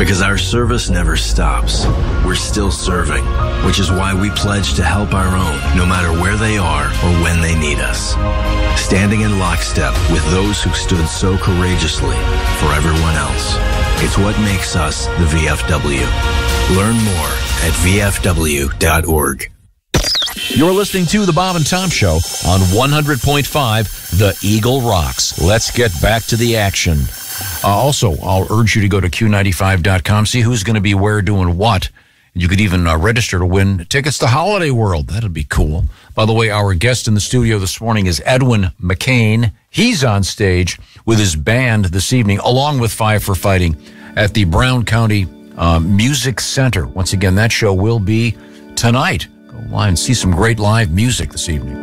Because our service never stops. We're still serving, which is why we pledge to help our own, no matter where they are or when they need us. Standing in lockstep with those who stood so courageously for everyone else. It's what makes us the VFW. Learn more at vfw.org. You're listening to The Bob and Tom Show on 100.5 The Eagle Rocks. Let's get back to the action. Also, I'll urge you to go to Q95.com, see who's going to be where doing what. You could even register to win tickets to Holiday World. That'd be cool. By the way, our guest in the studio this morning is Edwin McCain. He's on stage with his band this evening, along with Five for Fighting, at the Brown County Music Center. Once again, that show will be tonight. Go live and see some great live music this evening.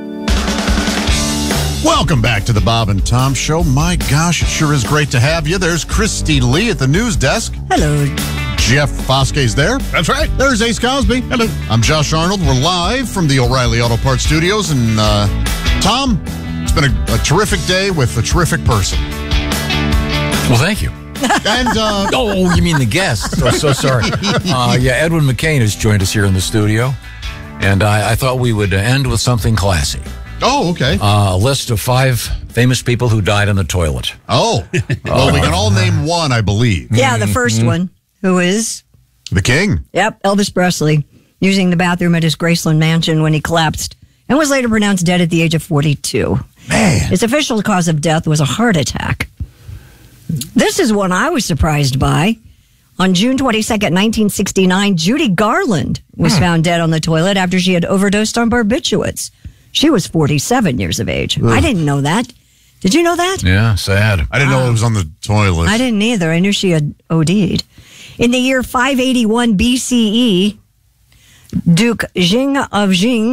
Welcome back to the Bob and Tom Show. My gosh, it sure is great to have you. There's Christy Lee at the news desk. Hello. Jeff Foske's there. That's right. There's Ace Cosby. Hello. I'm Josh Arnold. We're live from the O'Reilly Auto Parts Studios. And Tom, it's been a terrific day with a terrific person. Well, thank you. And oh, you mean the guest. So sorry. Yeah, Edwin McCain has joined us here in the studio. And I thought we would end with something classy. Oh, okay. A list of 5 famous people who died on the toilet. Oh. Well, we can all name one, I believe. Yeah, the first one, who is? The King. Yep, Elvis Presley, using the bathroom at his Graceland mansion when he collapsed and was later pronounced dead at the age of 42. Man. His official cause of death was a heart attack. This is one I was surprised by. On June 22nd, 1969, Judy Garland was found dead on the toilet after she had overdosed on barbiturates. She was 47 years of age. Ugh. I didn't know that. Did you know that? Yeah, sad. I didn't know it was on the toilet. I didn't either. I knew she had OD'd. In the year 581 BCE, Duke Jing of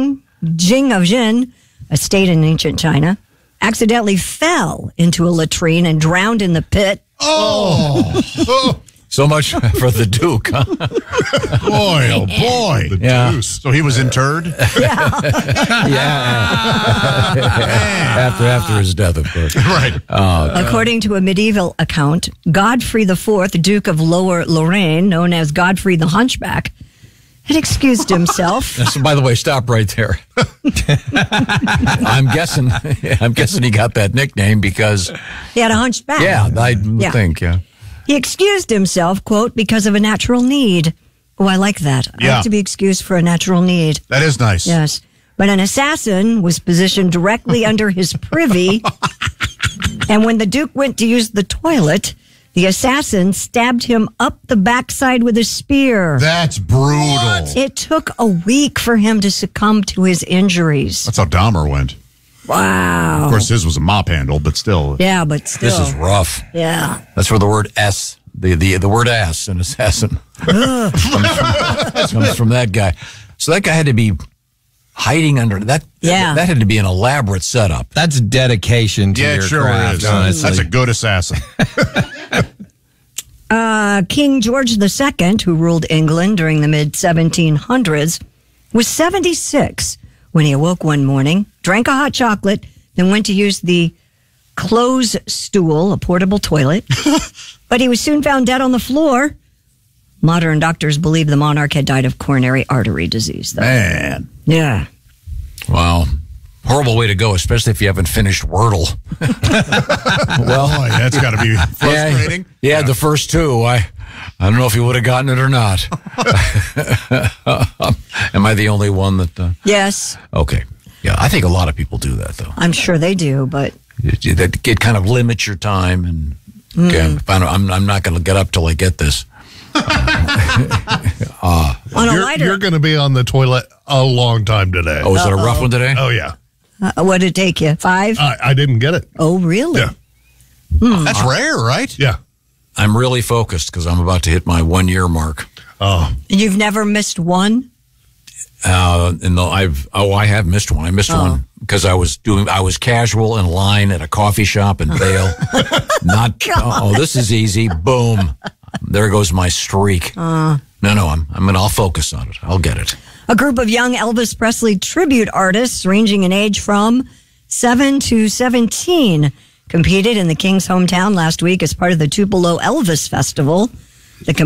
Jin, a state in ancient China, accidentally fell into a latrine and drowned in the pit. Oh! So much for the Duke, huh? Boy, oh boy. The deuce. So he was interred? Yeah. After his death, of course. Right. According to a medieval account, Godfrey IV, Duke of Lower Lorraine, known as Godfrey the Hunchback, had excused himself. So, by the way, stop right there. I'm guessing he got that nickname because He had a hunchback. Yeah, I think, yeah. He excused himself, quote, because of a natural need. Oh, I like that. I like to be excused for a natural need. That is nice. Yes. But an assassin was positioned directly under his privy. And when the Duke went to use the toilet, the assassin stabbed him up the backside with a spear. That's brutal. What? It took a week for him to succumb to his injuries. That's how Dahmer went. Wow. Of course, his was a mop handle, but still. Yeah, but still. This is rough. Yeah. That's where the word S, the word ass in assassin comes from that guy. So that guy had to be hiding under that. Yeah. That had to be an elaborate setup. That's dedication to your craft, honestly. That's a good assassin. King George II, who ruled England during the mid-1700s, was 76 when he awoke one morning, drank a hot chocolate, then went to use the clothes stool, a portable toilet. But he was soon found dead on the floor. Modern doctors believe the monarch had died of coronary artery disease, though. Man. Yeah. Wow. Horrible way to go, especially if you haven't finished Wordle. Well, boy, that's got to be frustrating. Yeah, the first 2. I don't know if he would have gotten it or not. Am I the only one that... Yes. Okay. Yeah, I think a lot of people do that, though. I'm sure they do, but... It kind of limits your time. And okay, I'm not going to get up till I get this. On a lighter... You're going to be on the toilet a long time today. Oh, is it a rough one today? Oh, yeah. what did it take you? 5? I didn't get it. Oh, really? Yeah. That's rare, right? Yeah. I'm really focused because I'm about to hit my 1-year mark. Oh. And you've never missed one? I have missed one. I missed one because I was casual in line at a coffee shop in Vail. This is easy. Boom. There goes my streak. No, I'll focus on it. I'll get it. A group of young Elvis Presley tribute artists ranging in age from 7 to 17 competed in the King's hometown last week as part of the Tupelo Elvis Festival. The